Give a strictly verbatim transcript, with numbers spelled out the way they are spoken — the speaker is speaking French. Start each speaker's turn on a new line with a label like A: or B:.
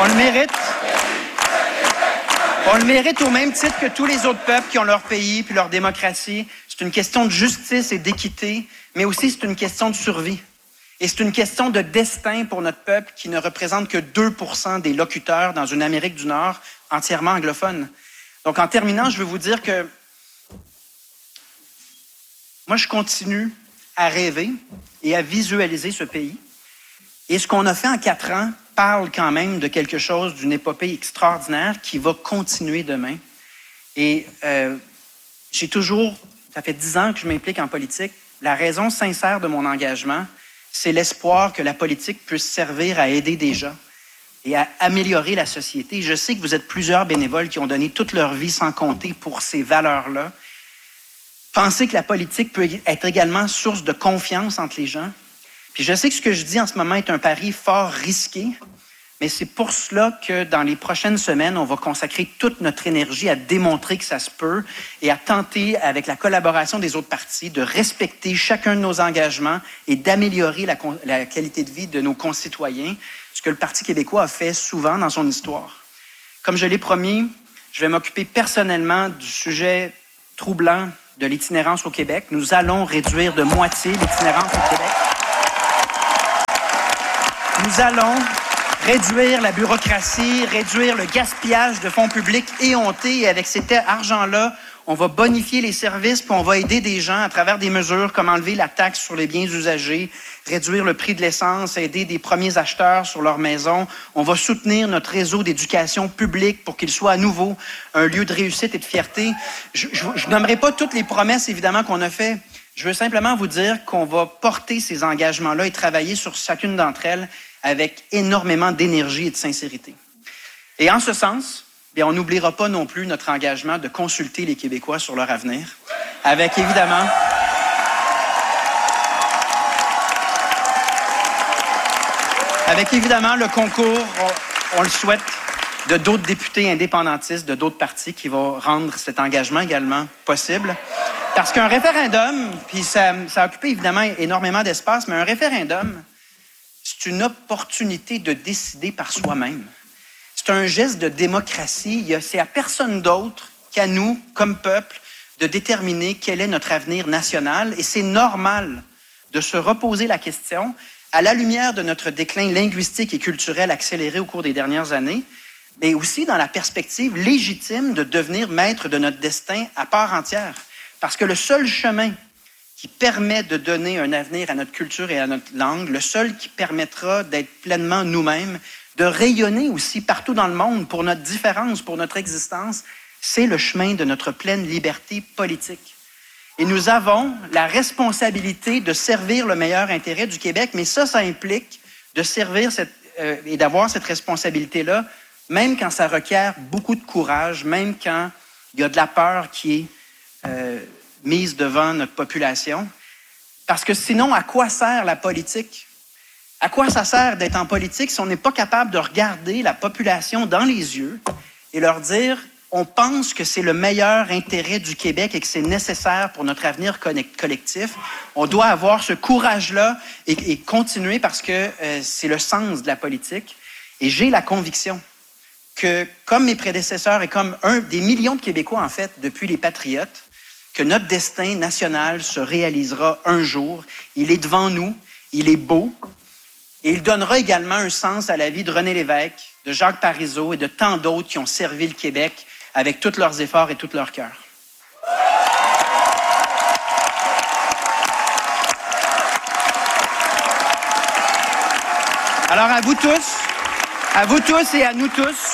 A: On le mérite. On le mérite au même titre que tous les autres peuples qui ont leur pays puis leur démocratie. C'est une question de justice et d'équité, mais aussi c'est une question de survie. Et c'est une question de destin pour notre peuple qui ne représente que deux pour cent des locuteurs dans une Amérique du Nord entièrement anglophone. Donc, en terminant, je veux vous dire que moi, je continue à rêver et à visualiser ce pays. Et ce qu'on a fait en quatre ans parle quand même de quelque chose, d'une épopée extraordinaire qui va continuer demain. Et euh, j'ai toujours, ça fait dix ans que je m'implique en politique, la raison sincère de mon engagement, c'est l'espoir que la politique puisse servir à aider des gens et à améliorer la société. Je sais que vous êtes plusieurs bénévoles qui ont donné toute leur vie sans compter pour ces valeurs-là. Pensez que la politique peut être également source de confiance entre les gens. Puis je sais que ce que je dis en ce moment est un pari fort risqué, mais c'est pour cela que dans les prochaines semaines, on va consacrer toute notre énergie à démontrer que ça se peut et à tenter, avec la collaboration des autres partis, de respecter chacun de nos engagements et d'améliorer la, la qualité de vie de nos concitoyens, ce que le Parti québécois a fait souvent dans son histoire. Comme je l'ai promis, je vais m'occuper personnellement du sujet troublant de l'itinérance au Québec. Nous allons réduire de moitié l'itinérance au Québec. Nous allons réduire la bureaucratie, réduire le gaspillage de fonds publics éhontés. Et avec cet argent-là, on va bonifier les services puis on va aider des gens à travers des mesures comme enlever la taxe sur les biens usagés, réduire le prix de l'essence, aider des premiers acheteurs sur leur maison. On va soutenir notre réseau d'éducation publique pour qu'il soit à nouveau un lieu de réussite et de fierté. Je ne nommerai pas toutes les promesses, évidemment, qu'on a faites. Je veux simplement vous dire qu'on va porter ces engagements-là et travailler sur chacune d'entre elles avec énormément d'énergie et de sincérité. Et en ce sens, bien, on n'oubliera pas non plus notre engagement de consulter les Québécois sur leur avenir, avec évidemment... Avec évidemment le concours, on, on le souhaite, de d'autres députés indépendantistes, de d'autres partis qui vont rendre cet engagement également possible. Parce qu'un référendum, puis ça, ça a occupé évidemment énormément d'espace, mais un référendum, c'est une opportunité de décider par soi-même. C'est un geste de démocratie. C'est à personne d'autre qu'à nous, comme peuple, de déterminer quel est notre avenir national. Et c'est normal de se reposer la question, à la lumière de notre déclin linguistique et culturel accéléré au cours des dernières années, mais aussi dans la perspective légitime de devenir maître de notre destin à part entière. Parce que le seul chemin qui permet de donner un avenir à notre culture et à notre langue, le seul qui permettra d'être pleinement nous-mêmes, de rayonner aussi partout dans le monde pour notre différence, pour notre existence, c'est le chemin de notre pleine liberté politique. Et nous avons la responsabilité de servir le meilleur intérêt du Québec, mais ça, ça implique de servir cette, euh, et d'avoir cette responsabilité-là, même quand ça requiert beaucoup de courage, même quand il y a de la peur qui est euh, mise devant notre population. Parce que sinon, à quoi sert la politique? À quoi ça sert d'être en politique si on n'est pas capable de regarder la population dans les yeux et leur dire « on pense que c'est le meilleur intérêt du Québec et que c'est nécessaire pour notre avenir collectif ». On doit avoir ce courage-là et, et continuer parce que euh, c'est le sens de la politique. Et j'ai la conviction que, comme mes prédécesseurs et comme un des millions de Québécois, en fait, depuis les Patriotes, que notre destin national se réalisera un jour. Il est devant nous, il est beau, et il donnera également un sens à la vie de René Lévesque, de Jacques Parizeau et de tant d'autres qui ont servi le Québec avec tous leurs efforts et tout leur cœur. Alors à vous tous, à vous tous et à nous tous,